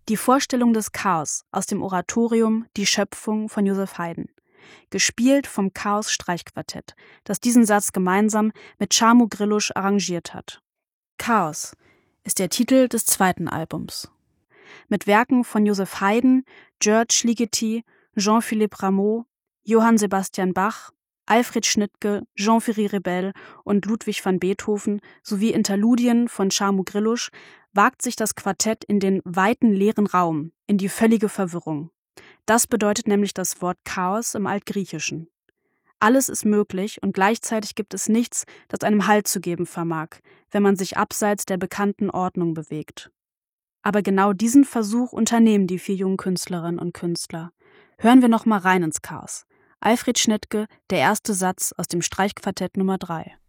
Die Vorstellung des Chaos aus dem Oratorium Die Schöpfung von Joseph Haydn. Gespielt vom Chaos Streichquartett, das diesen Satz gemeinsam mit Csamo Grillus arrangiert hat. Chaos ist der Titel des zweiten Albums. Mit Werken von Joseph Haydn, George Ligeti, Jean-Philippe Rameau, Johann Sebastian Bach, Alfred Schnittke, Jean-Ferry Rebel und Ludwig van Beethoven sowie Interludien von Csamo Grillus wagt sich das Quartett in den weiten leeren Raum, in die völlige Verwirrung. Das bedeutet nämlich das Wort Chaos im Altgriechischen. Alles ist möglich und gleichzeitig gibt es nichts, das einem Halt zu geben vermag, wenn man sich abseits der bekannten Ordnung bewegt. Aber genau diesen Versuch unternehmen die 4 jungen Künstlerinnen und Künstler. Hören wir noch mal rein ins Chaos. Alfred Schnittke, der erste Satz aus dem Streichquartett Nummer 3.